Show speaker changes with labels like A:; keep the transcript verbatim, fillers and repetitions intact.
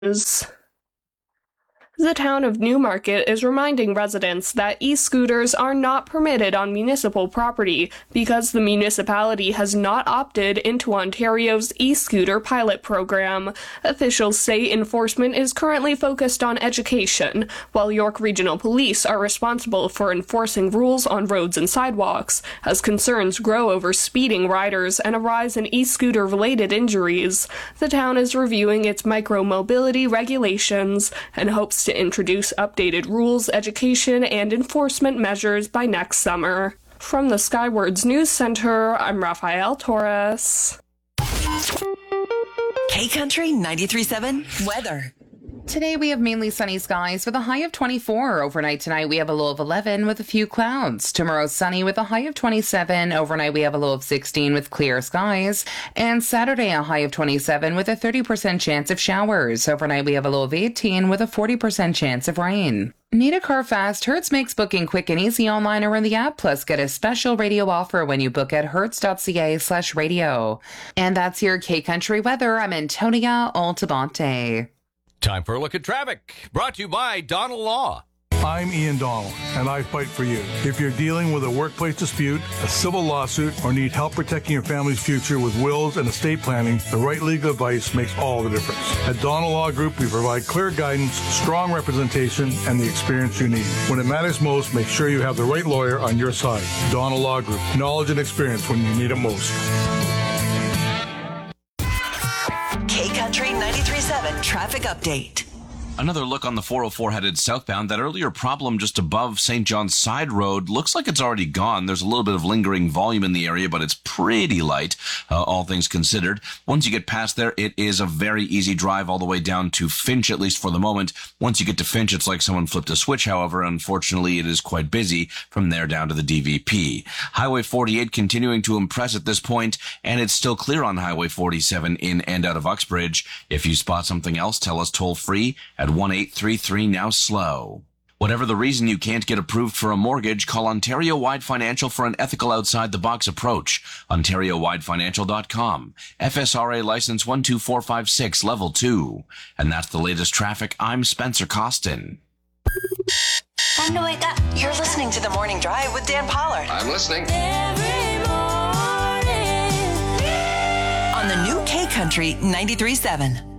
A: The town of Newmarket is reminding residents that e-scooters are not permitted on municipal property because the municipality has not opted into Ontario's e-scooter pilot program. Officials say enforcement is currently focused on education, while York Regional Police are responsible for enforcing rules on roads and sidewalks, as concerns grow over speeding riders and a rise in e-scooter-related injuries. The town is reviewing its micro-mobility regulations and hopes to introduce updated rules, education, and enforcement measures by next summer. From the Skywards News Center, I'm Rafael Torres.
B: K-Country ninety-three point seven weather.
C: Today we have mainly sunny skies with a high of twenty-four. Overnight tonight we have a low of eleven with a few clouds. Tomorrow sunny with a high of twenty-seven. Overnight we have a low of sixteen with clear skies. And Saturday a high of twenty-seven with a thirty percent chance of showers. Overnight we have a low of eighteen with a forty percent chance of rain. Need a car fast? Hertz makes booking quick and easy online or in the app. Plus, get a special radio offer when you book at hertz.ca slash radio. And that's your K-Country weather. I'm Antonia Altabonte.
D: Time for a look at traffic, brought to you by Donald Law.
E: I'm Ian Donald, and I fight for you. If you're dealing with a workplace dispute, a civil lawsuit, or need help protecting your family's future with wills and estate planning, the right legal advice makes all the difference. At Donald Law Group, we provide clear guidance, strong representation, and the experience you need. When it matters most, make sure you have the right lawyer on your side. Donald Law Group, knowledge and experience when you need it most.
B: K-Country ninety-three point seven traffic update.
F: Another look on the four oh four headed southbound. That earlier problem just above Saint John's Side Road looks like it's already gone. There's a little bit of lingering volume in the area, but it's pretty light, uh, all things considered. Once you get past there, it is a very easy drive all the way down to Finch, at least for the moment. Once you get to Finch, it's like someone flipped a switch. However, unfortunately, it is quite busy from there down to the D V P. Highway forty-eight continuing to impress at this point, and it's still clear on Highway forty-seven in and out of Uxbridge. If you spot something else, tell us toll free at one eight three three now slow. Whatever the reason you can't get approved for a mortgage, call Ontario Wide Financial for an ethical outside-the-box approach. Ontario Wide Financial dot com. F S R A license one two four five six, level two. And that's the latest traffic. I'm Spencer Costin.
B: Time to wake up. You're listening to The Morning Drive with Dan Pollard.
G: I'm listening.
B: Every morning. On the new K-Country ninety-three point seven.